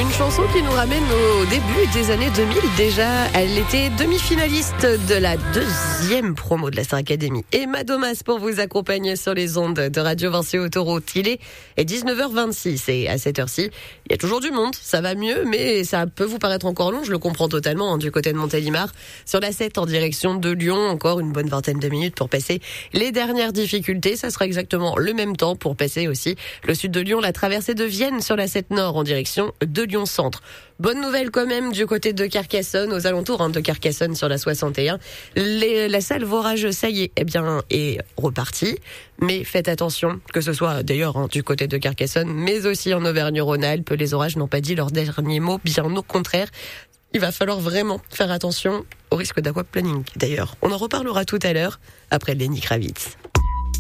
Une chanson qui nous ramène au début des années 2000 déjà. Elle était demi-finaliste de la deuxième promo de la Star Academy. Emma Domas pour vous accompagner sur les ondes de Radio Vinci Autoroute. Il est 19h26 et à cette heure-ci, il y a toujours du monde. Ça va mieux, mais ça peut vous paraître encore long. Je le comprends totalement du côté de Montélimar. Sur la 7 en direction de Lyon, encore une bonne vingtaine de minutes pour passer les dernières difficultés. Ça sera exactement le même temps pour passer aussi le sud de Lyon, la traversée de Vienne sur la 7 Nord en direction de Lyon Centre. Bonne nouvelle quand même du côté de Carcassonne, aux alentours de Carcassonne sur la 61. La salve orageuse, ça y est, est repartie. Mais faites attention, que ce soit d'ailleurs du côté de Carcassonne, mais aussi en Auvergne-Rhône-Alpes. Les orages n'ont pas dit leur dernier mot, bien au contraire. Il va falloir vraiment faire attention au risque d'aquaplaning. D'ailleurs, on en reparlera tout à l'heure après Lenny Kravitz.